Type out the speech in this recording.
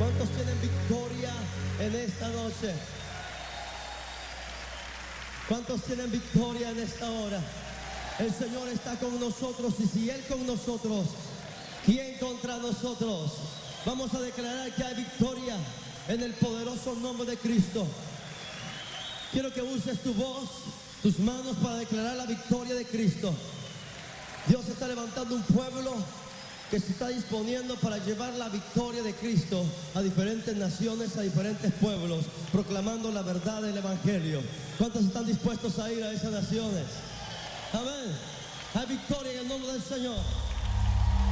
¿Cuántos tienen victoria en esta noche? ¿Cuántos tienen victoria en esta hora? El Señor está con nosotros, y si Él con nosotros, ¿quién contra nosotros? Vamos a declarar que hay victoria en el poderoso nombre de Cristo. Quiero que uses tu voz, tus manos para declarar la victoria de Cristo. Dios está levantando un pueblo que se está disponiendo para llevar la victoria de Cristo a diferentes naciones, a diferentes pueblos, proclamando la verdad del Evangelio. ¿Cuántos están dispuestos a ir a esas naciones? Amén. Hay victoria en el nombre del Señor.